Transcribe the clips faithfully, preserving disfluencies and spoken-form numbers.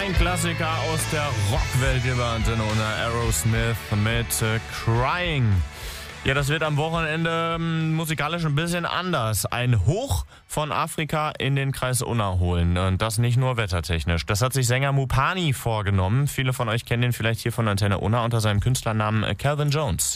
Ein Klassiker aus der Rockwelt hier bei Antenne Unna, Aerosmith mit äh, Crying. Ja, das wird am Wochenende ähm, musikalisch ein bisschen anders. Ein Hoch von Afrika in den Kreis Unna holen. Und das nicht nur wettertechnisch. Das hat sich Sänger Mupani vorgenommen. Viele von euch kennen ihn vielleicht hier von Antenne Unna unter seinem Künstlernamen äh, Calvin Jones.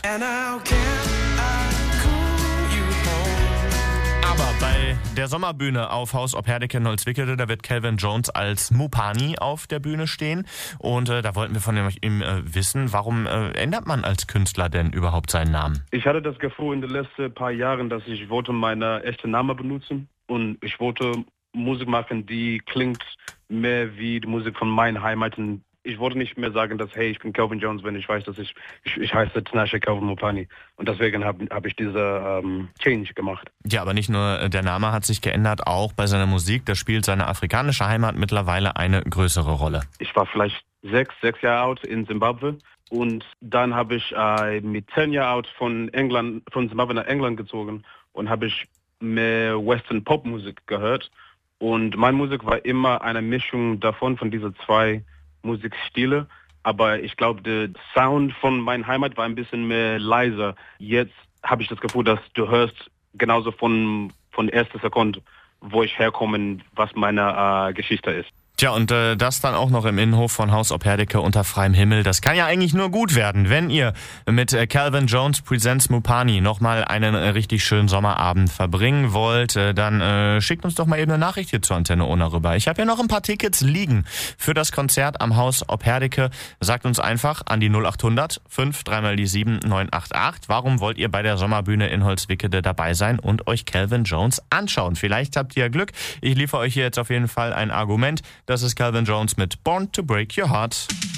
Aber bei der Sommerbühne auf Haus Op Herdecke in Holzwickede, da wird Calvin Jones als Mupani auf der Bühne stehen. Und äh, da wollten wir von ihm äh, wissen, warum äh, ändert man als Künstler denn überhaupt seinen Namen? Ich hatte das Gefühl in den letzten paar Jahren, dass ich wollte meinen echten Namen benutzen. Und ich wollte Musik machen, die klingt mehr wie die Musik von meinen Heimaten. Ich wollte nicht mehr sagen, dass, hey, ich bin Calvin Jones, wenn ich weiß, dass ich, ich, ich heiße Tinashe Calvin Mupani. Und deswegen habe hab ich diese ähm, Change gemacht. Ja, aber nicht nur der Name hat sich geändert, auch bei seiner Musik. Da spielt seine afrikanische Heimat mittlerweile eine größere Rolle. Ich war vielleicht sechs, sechs Jahre alt in Zimbabwe. Und dann habe ich äh, mit zehn Jahren alt von England, von Zimbabwe nach England gezogen und habe ich mehr Western Popmusik gehört. Und meine Musik war immer eine Mischung davon, von diesen zwei Musikstile, aber ich glaube, der Sound von meiner Heimat war ein bisschen mehr leiser. Jetzt habe ich das Gefühl, dass du hörst genauso von, von erster Sekunde, wo ich herkomme, was meine äh, Geschichte ist. Tja, und äh, das dann auch noch im Innenhof von Haus Op Herdecke unter freiem Himmel. Das kann ja eigentlich nur gut werden, wenn ihr mit äh, Calvin Jones Presents Mupani nochmal einen äh, richtig schönen Sommerabend verbringen wollt. Äh, dann äh, schickt uns doch mal eben eine Nachricht hier zur Antenne Unna rüber. Ich habe ja noch ein paar Tickets liegen für das Konzert am Haus Op Herdecke. Sagt uns einfach an die null achthundert fünf drei mal die sieben neun acht acht. Warum wollt ihr bei der Sommerbühne in Holzwickede dabei sein und euch Calvin Jones anschauen? Vielleicht habt ihr Glück. Ich liefere euch hier jetzt auf jeden Fall ein Argument. Das ist Calvin Jones mit Born to Break Your Heart.